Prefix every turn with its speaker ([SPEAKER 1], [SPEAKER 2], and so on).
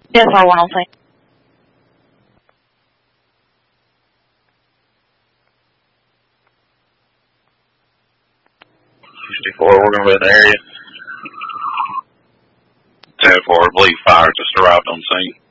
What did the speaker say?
[SPEAKER 1] Yes, I want to.
[SPEAKER 2] 64, we're going to be in the area. 10-4, I believe fire just arrived on scene.